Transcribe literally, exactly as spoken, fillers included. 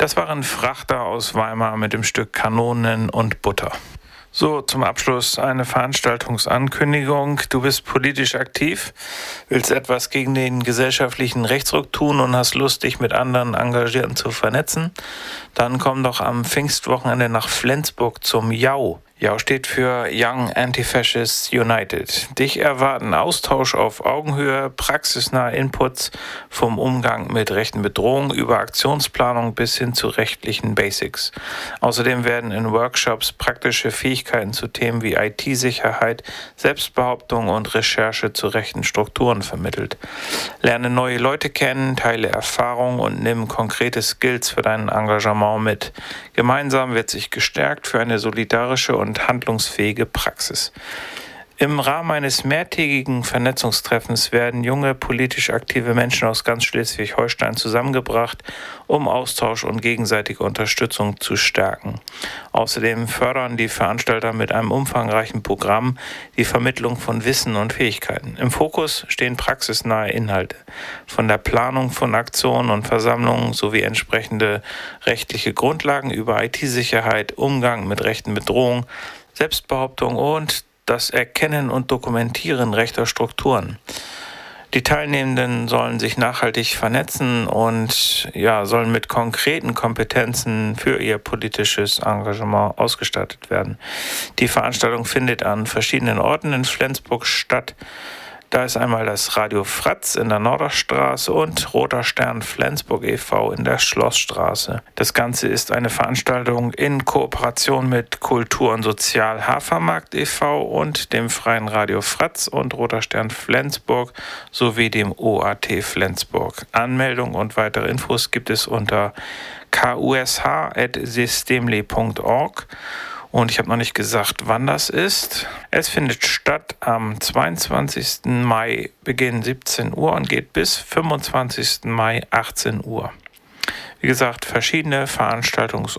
Das waren Frachter aus Weimar mit dem Stück Kanonen und Butter. So, zum Abschluss eine Veranstaltungsankündigung. Du bist politisch aktiv, willst etwas gegen den gesellschaftlichen Rechtsruck tun und hast Lust, dich mit anderen Engagierten zu vernetzen? Dann komm doch am Pfingstwochenende nach Flensburg zum J A U. J A U steht für Young Anti-Fascists United. Dich erwarten Austausch auf Augenhöhe, praxisnahe Inputs vom Umgang mit rechten Bedrohungen über Aktionsplanung bis hin zu rechtlichen Basics. Außerdem werden in Workshops praktische Fähigkeiten zu Themen wie I T-Sicherheit, Selbstbehauptung und Recherche zu rechten Strukturen vermittelt. Lerne neue Leute kennen, teile Erfahrungen und nimm konkrete Skills für dein Engagement mit. Gemeinsam wird sich gestärkt für eine solidarische und und handlungsfähige Praxis. Im Rahmen eines mehrtägigen Vernetzungstreffens werden junge politisch aktive Menschen aus ganz Schleswig-Holstein zusammengebracht, um Austausch und gegenseitige Unterstützung zu stärken. Außerdem fördern die Veranstalter mit einem umfangreichen Programm die Vermittlung von Wissen und Fähigkeiten. Im Fokus stehen praxisnahe Inhalte, von der Planung von Aktionen und Versammlungen sowie entsprechende rechtliche Grundlagen über I T-Sicherheit, Umgang mit rechten Bedrohungen, Selbstbehauptung und das Erkennen und Dokumentieren rechter Strukturen. Die Teilnehmenden sollen sich nachhaltig vernetzen und ja, sollen mit konkreten Kompetenzen für ihr politisches Engagement ausgestattet werden. Die Veranstaltung findet an verschiedenen Orten in Flensburg statt. Da ist einmal das Radio Fratz in der Norderstraße und Roter Stern Flensburg e V in der Schlossstraße. Das Ganze ist eine Veranstaltung in Kooperation mit Kultur und Sozial Hafermarkt e V und dem Freien Radio Fratz und Roter Stern Flensburg sowie dem O A T Flensburg. Anmeldung und weitere Infos gibt es unter k u s h at systemle punkt org. Und ich habe noch nicht gesagt, wann das ist. Es findet statt am zweiundzwanzigsten Mai, Beginn siebzehn Uhr und geht bis fünfundzwanzigsten Mai achtzehn Uhr. Wie gesagt, verschiedene Veranstaltungsorte